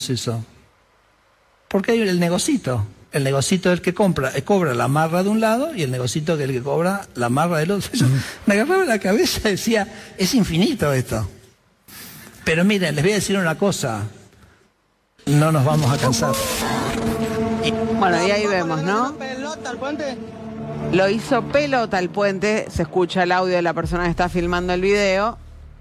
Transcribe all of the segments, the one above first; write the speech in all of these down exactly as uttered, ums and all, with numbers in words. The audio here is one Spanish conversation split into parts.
eso? Porque hay el negocito. El negocito es el que compra, eh, cobra la marra de un lado y el negocito es el que cobra la marra del otro. Yo me agarraba la cabeza y decía, es infinito esto. Pero miren, les voy a decir una cosa. No nos vamos a cansar. Bueno, y ahí vemos, ¿no? Lo hizo pelota el puente. Se escucha el audio de la persona que está filmando el video.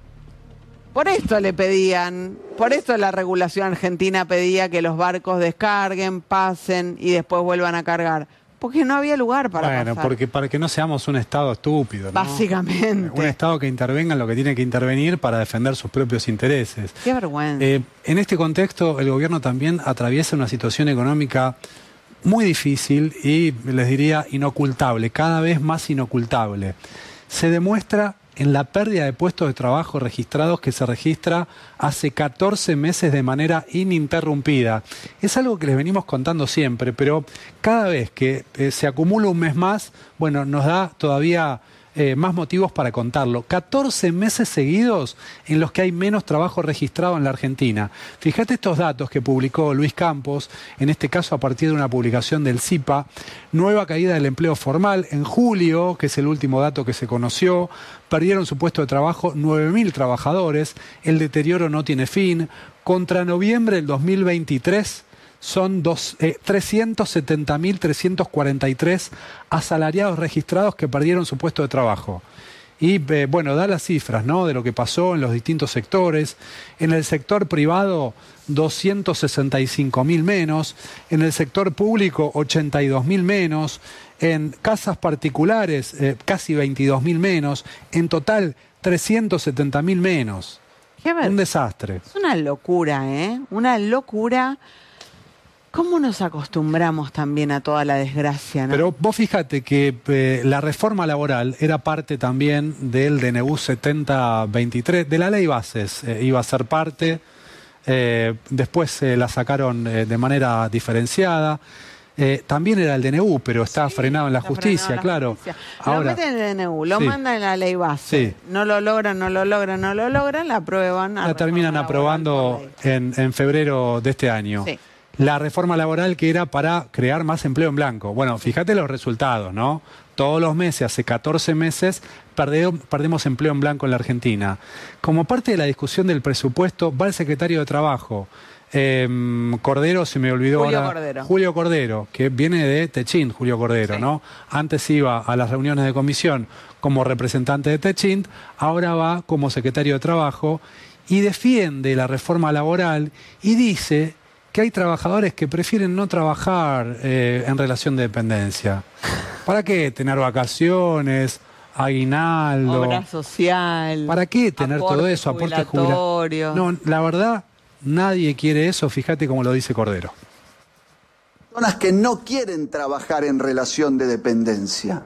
Por esto le pedían, por esto la regulación argentina pedía que los barcos descarguen, pasen y después vuelvan a cargar. Porque no había lugar para Bueno, pasar. porque para que no seamos un Estado estúpido, ¿no? Básicamente. Un Estado que intervenga en lo que tiene que intervenir para defender sus propios intereses. Qué vergüenza. Eh, en este contexto, el gobierno también atraviesa una situación económica muy difícil y, les diría, inocultable, cada vez más inocultable. Se demuestra en la pérdida de puestos de trabajo registrados que se registra hace catorce meses de manera ininterrumpida. Es algo que les venimos contando siempre, pero cada vez que eh, se acumula un mes más, bueno, nos da todavía eh, más motivos para contarlo. catorce meses seguidos en los que hay menos trabajo registrado en la Argentina. Fíjate estos datos que publicó Luis Campos, en este caso a partir de una publicación del CIPA. Nueva caída del empleo formal en julio, que es el último dato que se conoció. Perdieron su puesto de trabajo nueve mil trabajadores. El deterioro no tiene fin. Contra noviembre del dos mil veintitrés son dos, eh, trescientos setenta mil trescientos cuarenta y tres asalariados registrados que perdieron su puesto de trabajo. Y eh, bueno, da las cifras, ¿no?, de lo que pasó en los distintos sectores. En el sector privado, doscientos sesenta y cinco mil menos. En el sector público, ochenta y dos mil menos. En casas particulares, eh, casi veintidós mil menos. En total, trescientos setenta mil menos. Qué ver... Un desastre. Es una locura, ¿eh? Una locura. ¿Cómo nos acostumbramos también a toda la desgracia, no? Pero vos fíjate que eh, la reforma laboral era parte también del D N U setenta veintitrés, de la ley bases, eh, iba a ser parte, eh, después eh, la sacaron eh, de manera diferenciada. Eh, también era el D N U, pero está sí, frenado en la justicia, en la claro. Justicia. Lo Ahora, meten en el D N U, lo sí. mandan en la ley base. Sí. No lo logran, no lo logran, no lo logran, la aprueban. La terminan aprobando en, en febrero de este año. Sí. La reforma laboral que era para crear más empleo en blanco. Bueno, fíjate los resultados, ¿no? Todos los meses, hace catorce meses, perdeo, perdemos empleo en blanco en la Argentina. Como parte de la discusión del presupuesto, va el secretario de Trabajo. Eh, Cordero, se me olvidó Julio ahora. Cordero. Julio Cordero, que viene de Techint, Julio Cordero, sí. ¿no? Antes iba a las reuniones de comisión como representante de Techint, ahora va como secretario de Trabajo y defiende la reforma laboral y dice que hay trabajadores que prefieren no trabajar eh, en relación de dependencia. ¿Para qué tener vacaciones, aguinaldo? Obra social. ¿Para qué tener todo eso? Aporte jubilatorio. No, la verdad, nadie quiere eso, fíjate cómo lo dice Cordero. Personas que no quieren trabajar en relación de dependencia.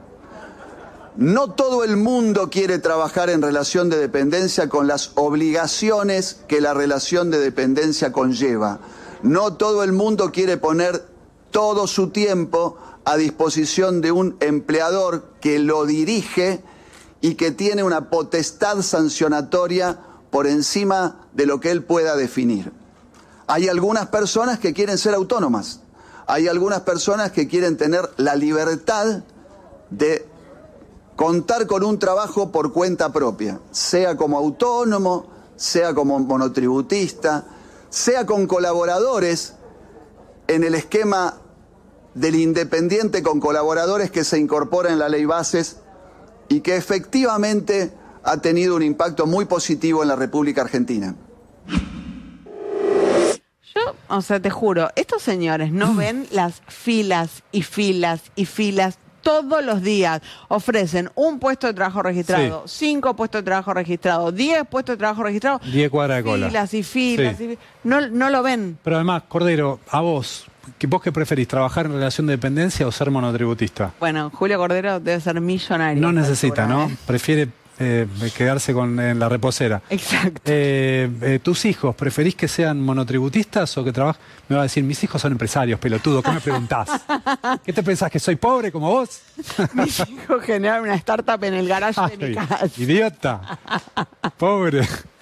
No todo el mundo quiere trabajar en relación de dependencia con las obligaciones que la relación de dependencia conlleva. No todo el mundo quiere poner todo su tiempo a disposición de un empleador que lo dirige y que tiene una potestad sancionatoria por encima de lo que él pueda definir. Hay algunas personas que quieren ser autónomas. Hay algunas personas que quieren tener la libertad de contar con un trabajo por cuenta propia, sea como autónomo, sea como monotributista, sea con colaboradores en el esquema del independiente con colaboradores que se incorpora en la ley bases y que efectivamente ha tenido un impacto muy positivo en la República Argentina. Yo, o sea, te juro, estos señores no ven las filas y filas y filas. Todos los días ofrecen un puesto de trabajo registrado, sí. cinco puestos de trabajo registrados, diez puestos de trabajo registrados. Diez cuadras de cola. Filas y filas. Sí. Y, no, no lo ven. Pero además, Cordero, a vos, ¿vos qué preferís? ¿Trabajar en relación de dependencia o ser monotributista? Bueno, Julio Cordero debe ser millonario. No necesita, ¿no? ¿eh? Prefiere eh, quedarse con, en la reposera. Exacto. Eh, eh, ¿Tus hijos preferís que sean monotributistas o que trabajen? Me va a decir, mis hijos son empresarios, pelotudo, ¿qué me preguntás? ¿Qué te pensás, que soy pobre como vos? Mis hijos generan una startup en el garaje Ay, de mi casa. Idiota. Pobre.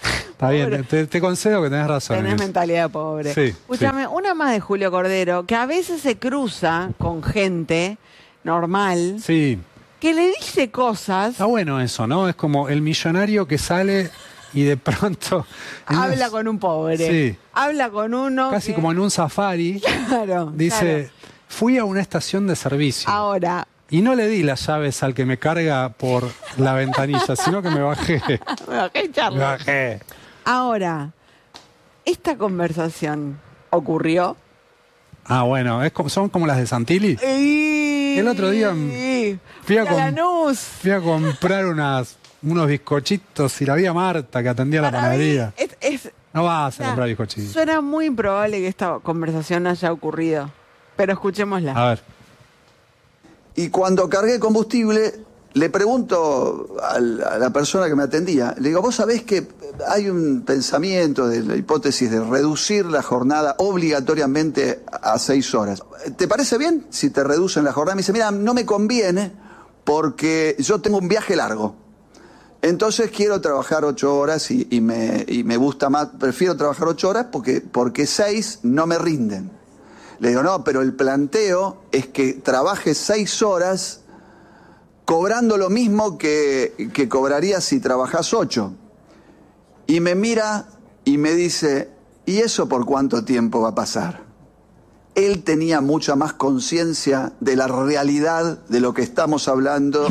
Está bien, te, te concedo que tenés razón. Tenés mentalidad pobre. Sí, Escúchame, sí. una más de Julio Cordero, que a veces se cruza con gente normal, Sí, que le dice cosas, está bueno eso, ¿no? Es como el millonario que sale y de pronto... habla unas- con un pobre, Sí. habla con uno Casi que- como en un safari, Claro, dice, claro. fui a una estación de servicio. Ahora, Y no le di las llaves al que me carga por la ventanilla, sino que me bajé. me bajé, Me Charlie. bajé. Ahora, esta conversación ocurrió. Ah, bueno, es como- son como las de Santilli. El otro día fui fui a a com- Lanús. Fui a comprar unas, unos bizcochitos y la vi a Marta que atendía la Para mí, panadería. es- es- No vas a o sea, comprar bizcochitos. Suena muy improbable que esta conversación haya ocurrido, pero escuchémosla. A ver. Y cuando cargué combustible, le pregunto al- a la persona que me atendía, le digo, vos sabés que hay un pensamiento de la hipótesis de reducir la jornada obligatoriamente a seis horas. ¿Te parece bien si te reducen la jornada? Me dice, mira, no me conviene porque yo tengo un viaje largo. Entonces quiero trabajar ocho horas y, y me, y me gusta más, prefiero trabajar ocho horas porque, porque seis no me rinden. Le digo, no, pero el planteo es que trabajes seis horas cobrando lo mismo que, que cobrarías si trabajas ocho. Y me mira y me dice, ¿y eso por cuánto tiempo va a pasar? Él tenía mucha más conciencia de la realidad de lo que estamos hablando.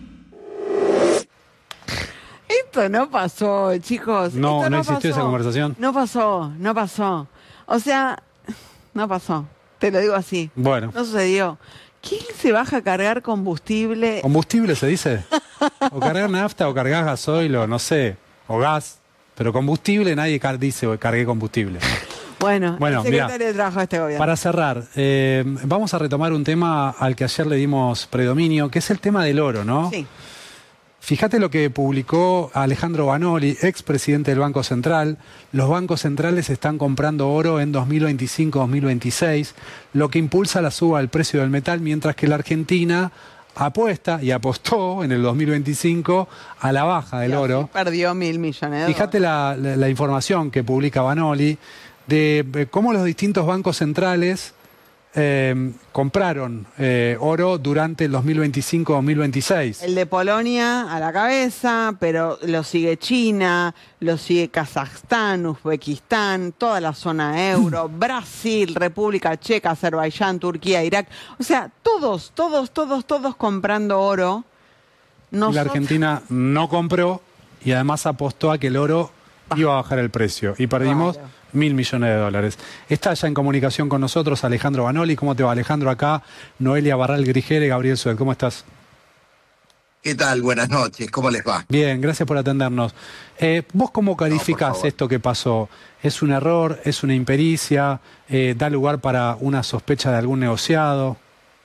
Esto no pasó, chicos. No, Esto no existió pasó. esa conversación. No pasó, no pasó. O sea, no pasó. Te lo digo así. Bueno. No sucedió. ¿Quién se baja a cargar combustible? ¿Combustible se dice? O cargar nafta o cargar gasoil o no sé, o gas. Pero combustible nadie car- dice o cargué combustible. Bueno, Bueno, el secretario mirá, de Trabajo de este gobierno. Para cerrar, eh, vamos a retomar un tema al que ayer le dimos predominio, que es el tema del oro, ¿no? Sí. Fíjate lo que publicó Alejandro Banoli, expresidente del Banco Central. Los bancos centrales están comprando oro en dos mil veinticinco dos mil veintiséis, lo que impulsa la suba del precio del metal, mientras que la Argentina apuesta y apostó en el dos mil veinticinco a la baja del Y así oro. perdió mil millones de Fíjate la, la- la información que publica Banoli de eh, cómo los distintos bancos centrales eh, compraron eh, oro durante el dos mil veinticinco dos mil veintiséis. El de Polonia a la cabeza, pero lo sigue China, lo sigue Kazajstán, Uzbekistán, toda la zona euro, Brasil, República Checa, Azerbaiyán, Turquía, Irak. O sea, todos, todos, todos, todos comprando oro. Y la Nosotros- Argentina no compró y además apostó a que el oro iba a bajar el precio. Y perdimos Claro. mil millones de dólares. Está ya en comunicación con nosotros Alejandro Banoli. ¿Cómo te va, Alejandro? Acá Noelia Barral Grigere, Gabriel Sued. ¿Cómo estás? ¿Qué tal? Buenas noches, ¿cómo les va? Bien, gracias por atendernos. Eh, ¿Vos cómo calificás favor. esto que pasó? ¿Es un error? ¿Es una impericia? Eh, ¿Da lugar para una sospecha de algún negociado?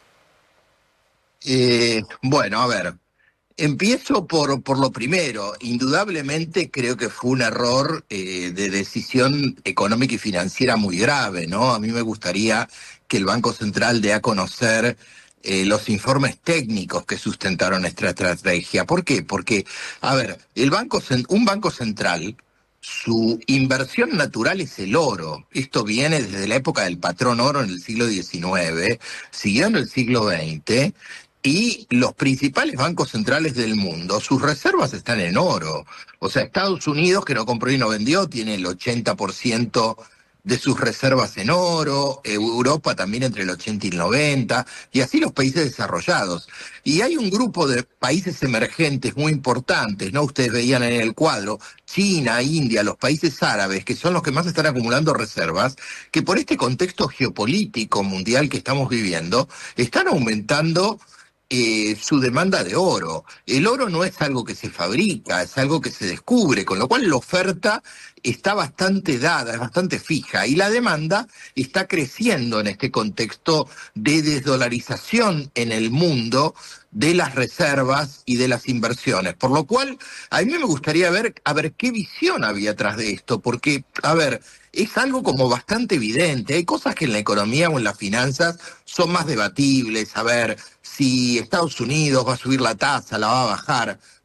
Eh, bueno, a ver, empiezo por, por lo primero. Indudablemente creo que fue un error eh, de decisión económica y financiera muy grave, ¿no? A mí me gustaría que el Banco Central dé a conocer eh, los informes técnicos que sustentaron esta estrategia. ¿Por qué? Porque, a ver, el banco, cen- un banco central, su inversión natural es el oro. Esto viene desde la época del patrón oro en el siglo diecinueve, siguió en el siglo veinte, y los principales bancos centrales del mundo, sus reservas están en oro. O sea, Estados Unidos, que no compró y no vendió, tiene el ochenta por ciento de sus reservas en oro, Europa también entre el ochenta y el noventa, y así los países desarrollados. Y hay un grupo de países emergentes muy importantes, ¿no? Ustedes veían en el cuadro, China, India, los países árabes, que son los que más están acumulando reservas, que por este contexto geopolítico mundial que estamos viviendo, están aumentando eh, su demanda de oro. El oro no es algo que se fabrica, es algo que se descubre, con lo cual la oferta está bastante dada, es bastante fija, y la demanda está creciendo en este contexto de desdolarización en el mundo de las reservas y de las inversiones. Por lo cual, a mí me gustaría ver, a ver qué visión había atrás de esto, porque, a ver, es algo como bastante evidente. Hay cosas que en la economía o en las finanzas son más debatibles. A ver, si Estados Unidos va a subir la tasa, la va a bajar.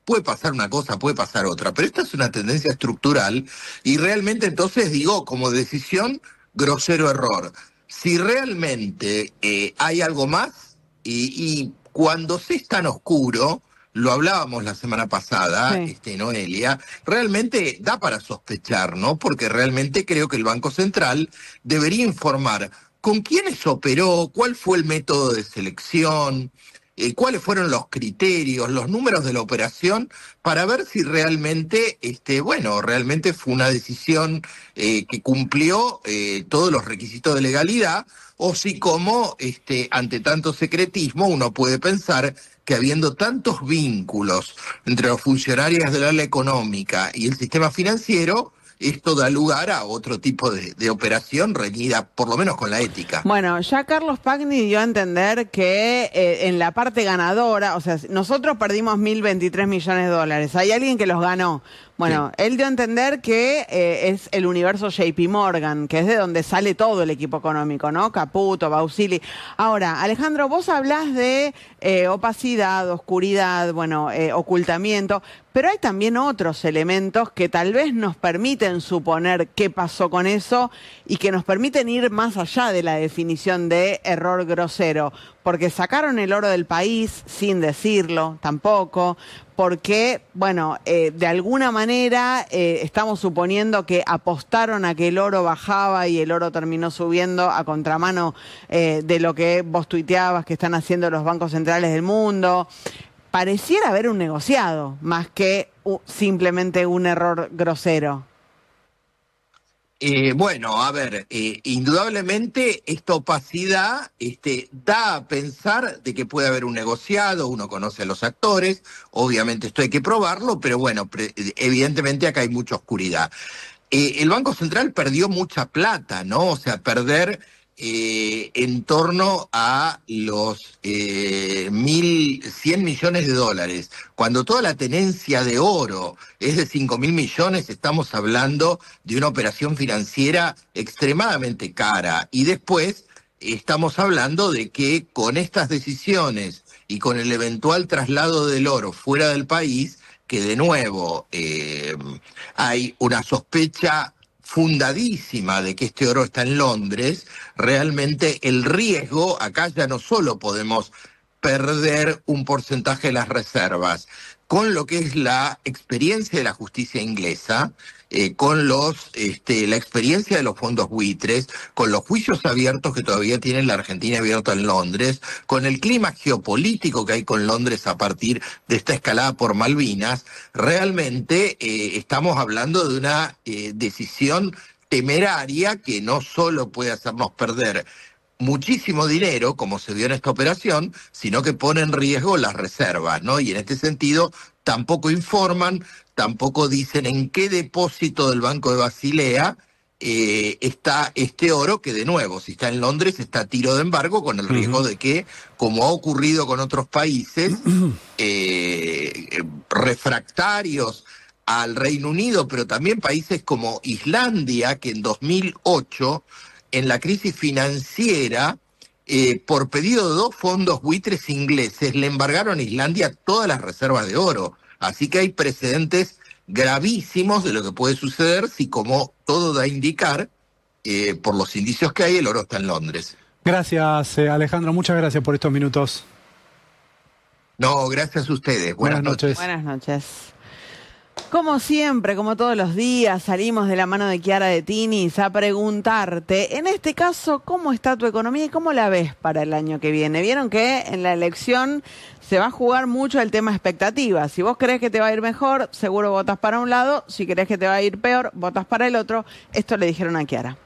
puede pasar una cosa, puede pasar otra, pero esta es una tendencia estructural y realmente entonces digo, como decisión, grosero error. Si realmente eh, hay algo más y, y cuando se es tan oscuro, lo hablábamos la semana pasada, Sí. este, Noelia, realmente da para sospechar, ¿no? Porque realmente creo que el Banco Central debería informar con quiénes operó, cuál fue el método de selección, eh, cuáles fueron los criterios, los números de la operación, para ver si realmente, este, bueno, realmente fue una decisión eh, que cumplió eh, todos los requisitos de legalidad, o si como, este, ante tanto secretismo, uno puede pensar que habiendo tantos vínculos entre los funcionarios del área económica y el sistema financiero, esto da lugar a otro tipo de, de operación reñida, por lo menos con la ética. Bueno, ya Carlos Pagni dio a entender que eh, en la parte ganadora, o sea, nosotros perdimos mil veintitrés millones de dólares, hay alguien que los ganó. Bueno, sí. Él dio a entender que eh, es el universo J P Morgan, que es de donde sale todo el equipo económico, ¿no? Caputo, Bausili. Ahora, Alejandro, vos hablás de eh, opacidad, oscuridad, bueno, eh, ocultamiento, pero hay también otros elementos que tal vez nos permiten suponer qué pasó con eso y que nos permiten ir más allá de la definición de error grosero, porque sacaron el oro del país sin decirlo tampoco, porque, bueno, eh, de alguna manera eh, estamos suponiendo que apostaron a que el oro bajaba y el oro terminó subiendo a contramano eh, de lo que vos tuiteabas que están haciendo los bancos centrales del mundo. Pareciera haber un negociado, más que uh, simplemente un error grosero. Eh, bueno, a ver, eh, indudablemente esta opacidad este, da a pensar de que puede haber un negociado, uno conoce a los actores, obviamente esto hay que probarlo, pero bueno, pre- evidentemente acá hay mucha oscuridad. Eh, el Banco Central perdió mucha plata, ¿no? O sea, perder eh, en torno a los eh, mil cien millones de dólares. Cuando toda la tenencia de oro es de cinco mil millones, estamos hablando de una operación financiera extremadamente cara. Y después estamos hablando de que con estas decisiones y con el eventual traslado del oro fuera del país, que de nuevo eh, hay una sospecha fundadísima de que este oro está en Londres, realmente el riesgo, acá ya no solo podemos perder un porcentaje de las reservas, con lo que es la experiencia de la justicia inglesa, eh, con los este, la experiencia de los fondos buitres, con los juicios abiertos que todavía tiene la Argentina abierta en Londres, con el clima geopolítico que hay con Londres a partir de esta escalada por Malvinas, realmente eh, estamos hablando de una eh, decisión temeraria que no solo puede hacernos perder muchísimo dinero, como se vio en esta operación, sino que pone en riesgo las reservas, ¿no? Y en este sentido tampoco informan, tampoco dicen en qué depósito del Banco de Basilea eh, está este oro, que de nuevo, si está en Londres, está a tiro de embargo, con el riesgo uh-huh. de que, como ha ocurrido con otros países, eh, refractarios al Reino Unido, pero también países como Islandia, que en dos mil ocho... en la crisis financiera, eh, por pedido de dos fondos buitres ingleses, le embargaron a Islandia todas las reservas de oro. Así que hay precedentes gravísimos de lo que puede suceder si, como todo da a indicar, eh, por los indicios que hay, el oro está en Londres. Gracias, eh, Alejandro. Muchas gracias por estos minutos. No, gracias a ustedes. Buenas, Buenas noches. noches. Buenas noches. Como siempre, como todos los días, salimos de la mano de Chiara de Tinis a preguntarte, en este caso, ¿cómo está tu economía y cómo la ves para el año que viene? Vieron que en la elección se va a jugar mucho el tema expectativas. Si vos crees que te va a ir mejor, seguro votas para un lado. Si crees que te va a ir peor, votas para el otro. Esto le dijeron a Chiara.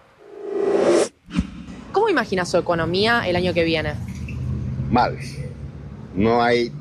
¿Cómo imaginas su economía el año que viene? Mal. No hay...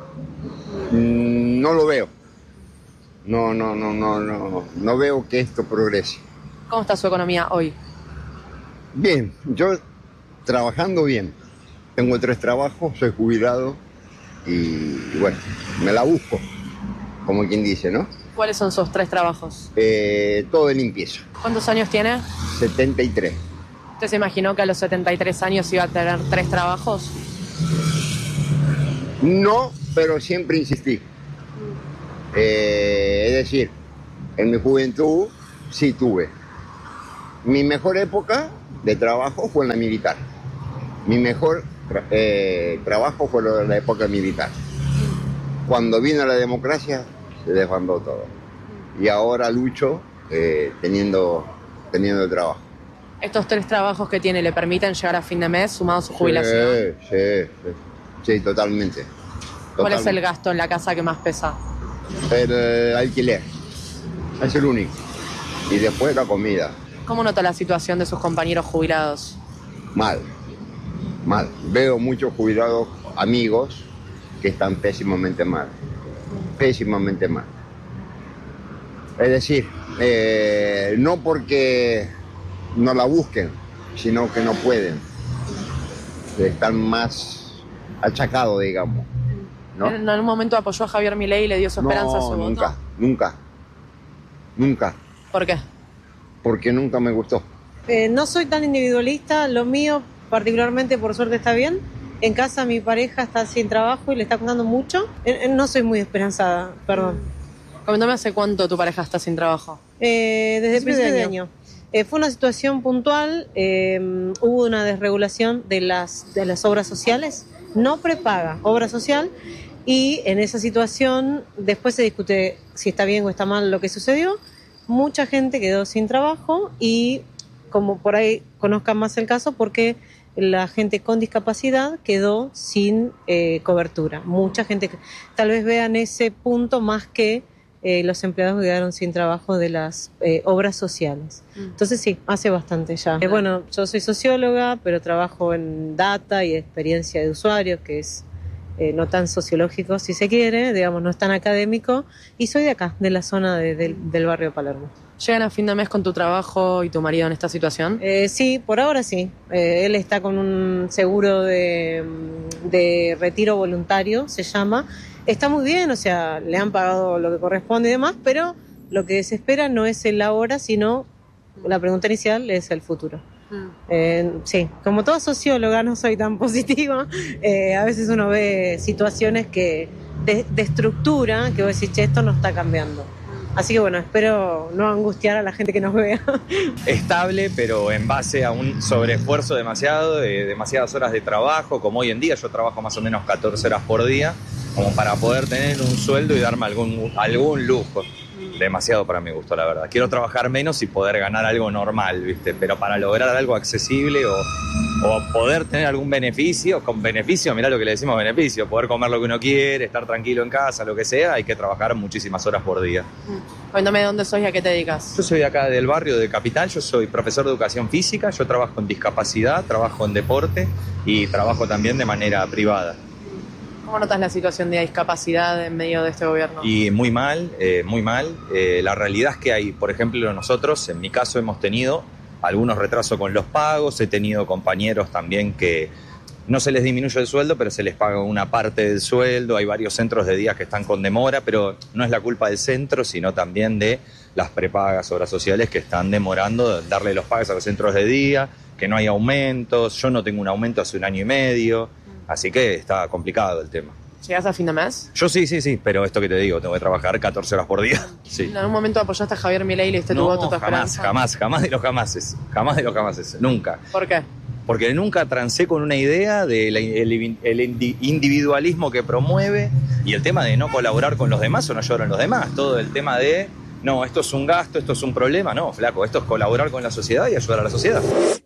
No lo veo. No, no, no, no, no, no veo que esto progrese. ¿Cómo está su economía hoy? Bien, yo trabajando bien. Tengo tres trabajos, soy jubilado y bueno, me la busco, como quien dice, ¿no? ¿Cuáles son sus tres trabajos? Eh, todo de limpieza. ¿Cuántos años tiene? setenta y tres. ¿Usted se imaginó que a los setenta y tres años iba a tener tres trabajos? No, pero siempre insistí. Eh, es decir, en mi juventud sí tuve. Mi mejor época de trabajo fue en la militar. Mi mejor tra eh, trabajo fue en la época militar. Cuando vino la democracia, se desbandó todo. Y ahora lucho eh, teniendo, teniendo trabajo. ¿Estos tres trabajos que tiene le permiten llegar a fin de mes sumado a su jubilación? Sí, sí, sí, sí, totalmente. ¿Cuál totalmente. es el gasto en la casa que más pesa? El eh, alquiler. Es el único. Y después la comida. ¿Cómo nota la situación de sus compañeros jubilados? Mal. Mal. Veo muchos jubilados amigos que están pésimamente mal. Pésimamente mal. Es decir, eh, no porque no la busquen, sino que no pueden. Están más achacados, digamos. ¿No? ¿En algún momento apoyó a Javier Milei y le dio su esperanza No, a su voto? nunca, nunca, nunca, ¿Por qué? porque nunca me gustó. Eh, no soy tan individualista, lo mío particularmente por suerte está bien. En casa mi pareja está sin trabajo y le está costando mucho. Eh, eh, no soy muy esperanzada, perdón. Coméntame hace cuánto tu pareja está sin trabajo. Eh, desde el principio de año. Eh, fue una situación puntual, eh, hubo una desregulación de las, de las obras sociales, no prepaga, obra social, y en esa situación después se discute si está bien o está mal lo que sucedió. Mucha gente quedó sin trabajo y como por ahí conozcan más el caso, porque la gente con discapacidad quedó sin eh, cobertura. Mucha gente, tal vez vean ese punto más que eh, los empleados que quedaron sin trabajo de las eh, obras sociales. Entonces sí, hace bastante ya. Eh, bueno, yo soy socióloga, pero trabajo en data y experiencia de usuarios, que es eh, no tan sociológico si se quiere, digamos, no es tan académico, y soy de acá, de la zona de, de, del barrio de Palermo. ¿Llegan a fin de mes con tu trabajo y tu marido en esta situación? Eh, sí, por ahora sí. Eh, él está con un seguro de, de retiro voluntario, se llama. Está muy bien, o sea, le han pagado lo que corresponde y demás, pero lo que se espera no es el ahora, sino la pregunta inicial es el futuro. Mm. Eh, sí, como toda socióloga no soy tan positiva. Eh, a veces uno ve situaciones que de, de estructura, que vos decís, che, esto no está cambiando. Así que bueno, espero no angustiar a la gente que nos vea. Estable, pero en base a un sobreesfuerzo demasiado, de demasiadas horas de trabajo, como hoy en día yo trabajo más o menos catorce horas por día, como para poder tener un sueldo y darme algún, algún lujo. Demasiado para mi gusto, la verdad. Quiero trabajar menos y poder ganar algo normal, ¿viste? Pero para lograr algo accesible o, o poder tener algún beneficio, con beneficio, mirá lo que le decimos beneficio, poder comer lo que uno quiere, estar tranquilo en casa, lo que sea, hay que trabajar muchísimas horas por día. Cuéntame de dónde sos y a qué te dedicas. Yo soy de acá del barrio de Capital, yo soy profesor de educación física, yo trabajo en discapacidad, trabajo en deporte y trabajo también de manera privada. ¿Cómo notas la situación de discapacidad en medio de este gobierno? Y muy mal, eh, muy mal. Eh, la realidad es que hay, por ejemplo, nosotros, en mi caso, hemos tenido algunos retrasos con los pagos, he tenido compañeros también que no se les disminuye el sueldo, pero se les paga una parte del sueldo, hay varios centros de día que están con demora, pero no es la culpa del centro, sino también de las prepagas, obras sociales que están demorando darle los pagos a los centros de día, que no hay aumentos, yo no tengo un aumento hace un año y medio. Así que está complicado el tema. ¿Llegás a fin de mes? Yo sí, sí, sí, pero esto que te digo, tengo que trabajar catorce horas por día. Sí. ¿En algún momento apoyaste a Javier Milei y le diste tu No, voto, tu jamás, esperanza? jamás, jamás de los jamases, jamás de los jamases, nunca. ¿Por qué? Porque nunca transé con una idea del el, el individualismo que promueve y el tema de no colaborar con los demás o no llorar en los demás. Todo el tema de, no, esto es un gasto, esto es un problema. No, flaco, esto es colaborar con la sociedad y ayudar a la sociedad.